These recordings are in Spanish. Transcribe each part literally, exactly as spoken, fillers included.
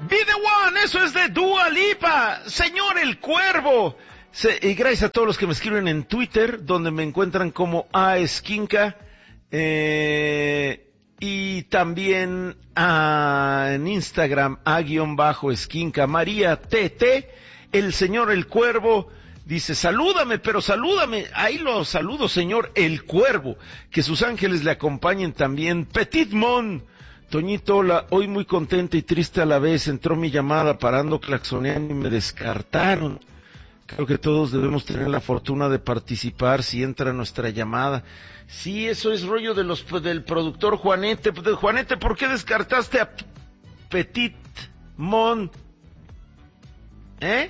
Be the One, eso es de Dua Lipa. Señor El Cuervo. Se, y gracias a todos los que me escriben en Twitter, donde me encuentran como A Esquinca, eh, y también a, en Instagram, A guión bajo Esquinca. María T T, el señor El Cuervo, dice, salúdame, pero salúdame. Ahí lo saludo, señor El Cuervo. Que sus ángeles le acompañen también. Petit Mon. Toñito, hola, hoy muy contenta y triste a la vez. Entró mi llamada parando claxoneando y me descartaron. Creo que todos debemos tener la fortuna de participar si entra nuestra llamada. Sí, eso es rollo de los del productor Juanete. Juanete, ¿por qué descartaste a Petit Mon? ¿Eh?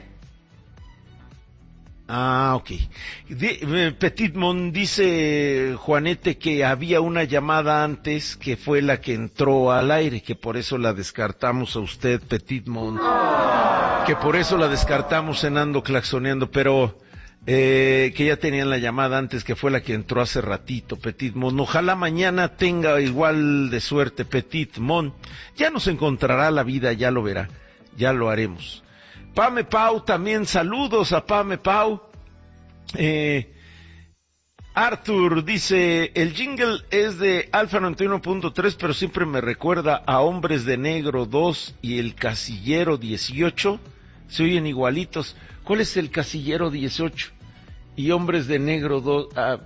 Ah, ok. De, Petit Mon dice Juanete que había una llamada antes que fue la que entró al aire, que por eso la descartamos a usted, Petit Mon. Que por eso la descartamos en Ando Claxoneando, pero eh, que ya tenían la llamada antes, que fue la que entró hace ratito, Petit Mon. Ojalá mañana tenga igual de suerte, Petit Mon. Ya nos encontrará la vida, ya lo verá, ya lo haremos. Pame Pau, también saludos a Pame Pau. Eh, Arthur dice, el jingle es de Alfa noventa y uno punto tres, pero siempre me recuerda a Hombres de Negro dos y el Casillero dieciocho. Se oyen igualitos. ¿Cuál es el Casillero dieciocho? Y Hombres de Negro dos. Ah,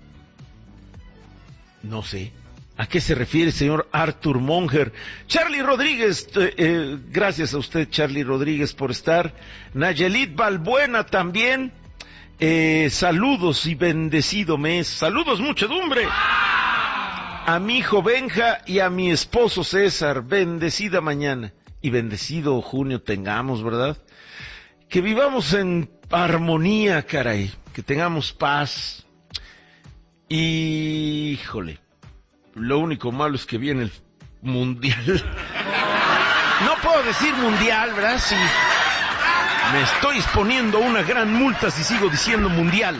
no sé. ¿A qué se refiere, señor Arthur Monger? Charlie Rodríguez, eh, eh, gracias a usted, Charlie Rodríguez, por estar. Nayelit Balbuena también. Eh, saludos y bendecido mes. Saludos, muchedumbre. A mi hijo Benja y a mi esposo César. Bendecida mañana. Y bendecido junio tengamos, ¿verdad? Que vivamos en armonía, caray. Que tengamos paz. Y, híjole, lo único malo es que viene el mundial. No puedo decir mundial, ¿verdad? Sí. Me estoy exponiendo a una gran multa si sigo diciendo mundial.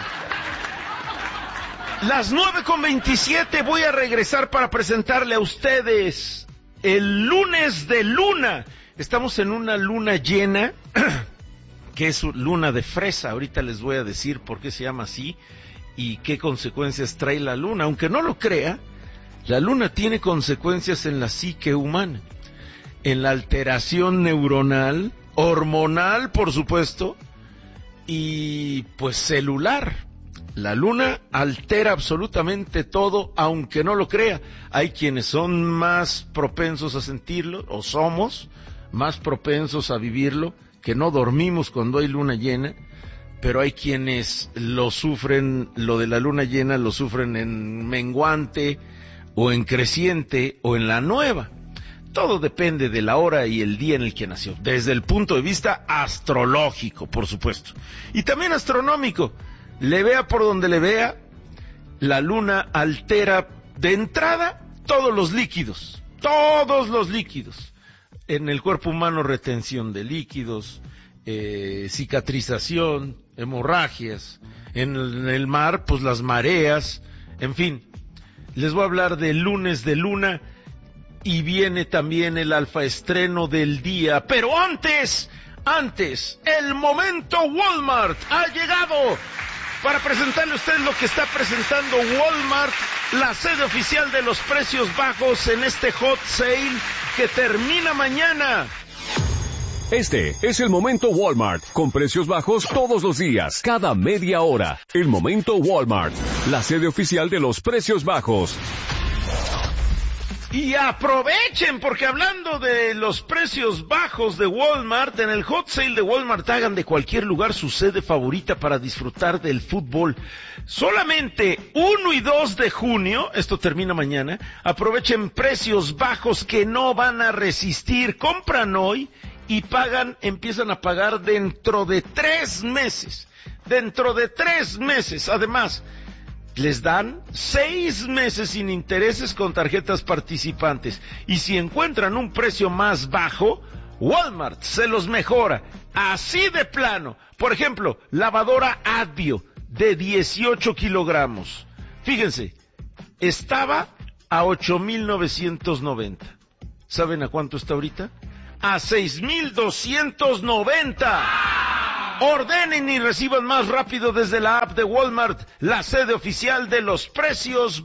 Las nueve con veintisiete voy a regresar para presentarle a ustedes el lunes de luna. Estamos en una luna llena, que es luna de fresa. Ahorita les voy a decir por qué se llama así y qué consecuencias trae la luna. Aunque no lo crea, la luna tiene consecuencias en la psique humana, en la alteración neuronal, hormonal, por supuesto, y pues celular. La luna altera absolutamente todo, aunque no lo crea. Hay quienes son más propensos a sentirlo, o somos más propensos a vivirlo, que no dormimos cuando hay luna llena, pero hay quienes lo sufren, lo de la luna llena lo sufren en menguante, o en creciente, o en la nueva. Todo depende de la hora y el día en el que nació, desde el punto de vista astrológico, por supuesto, y también astronómico. Le vea por donde le vea, la luna altera de entrada todos los líquidos, todos los líquidos. En el cuerpo humano, retención de líquidos, eh, cicatrización, hemorragias. En el, en el mar, pues las mareas, en fin. Les voy a hablar de lunes de luna y viene también el alfa estreno del día. Pero antes, antes, el momento Walmart ha llegado para presentarle a ustedes lo que está presentando Walmart, la sede oficial de los precios bajos en este hot sale que termina mañana. Este es el momento Walmart, con precios bajos todos los días, cada media hora. El momento Walmart, la sede oficial de los precios bajos. Y aprovechen, porque hablando de los precios bajos de Walmart, en el hot sale de Walmart hagan de cualquier lugar su sede favorita para disfrutar del fútbol. Solamente uno y dos de junio, esto termina mañana, aprovechen precios bajos que no van a resistir. Compran hoy y pagan, empiezan a pagar dentro de tres meses. Dentro de tres meses, además, les dan seis meses sin intereses con tarjetas participantes. Y si encuentran un precio más bajo, Walmart se los mejora. Así de plano. Por ejemplo, lavadora Advio de dieciocho kilogramos. Fíjense, estaba a ocho mil novecientos noventa. ¿Saben a cuánto está ahorita? a seis mil doscientos noventa. Ordenen y reciban más rápido desde la app de Walmart, la sede oficial de los precios